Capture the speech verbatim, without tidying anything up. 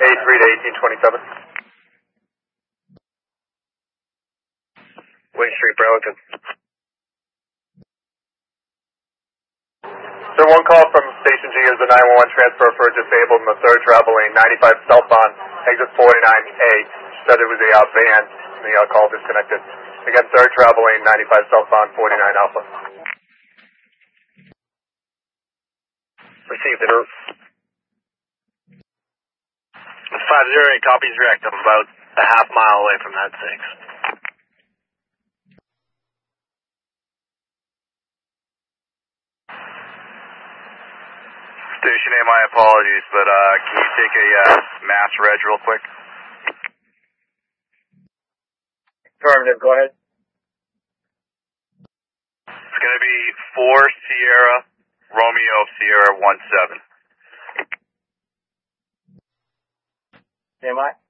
A three to eighteen twenty-seven. Wing Street, Burlington. So one call from Station G is a nine one one transfer for a disabled in the third travel lane, ninety-five southbound, exit forty-nine A. Said it was a uh, van, and the uh, call disconnected. Again, third travel lane, ninety-five southbound, forty-nine Alpha. Received it. five zero eight, copies direct. I'm about a half mile away from that six. Station A, my apologies, but uh, can you take a uh, mass reg real quick? Affirmative, go ahead. It's going to be four Sierra Romeo Sierra one seven. Stand by.